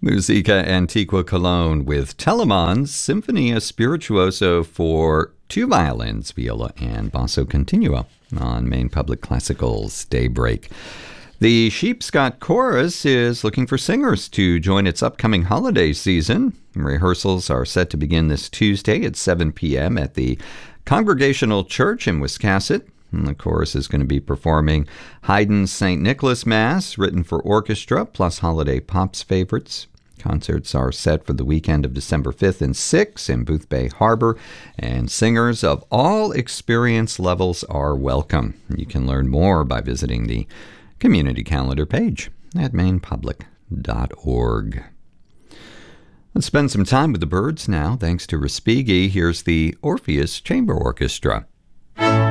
Musica Antiqua Cologne with Telemann's Sinfonia Spirituoso for two violins, viola, and basso continuo on Maine Public Classical's Daybreak. The Sheepscott Chorus is looking for singers to join its upcoming holiday season. Rehearsals are set to begin this Tuesday at 7 p.m. at the Congregational Church in Wiscasset. And the chorus is going to be performing Haydn's St. Nicholas Mass, written for orchestra, plus holiday pops favorites. Concerts are set for the weekend of December 5th and 6th in Boothbay Harbor, and singers of all experience levels are welcome. You can learn more by visiting the community calendar page at mainepublic.org. Let's spend some time with the birds now. Thanks to Respighi, here's the Orpheus Chamber Orchestra.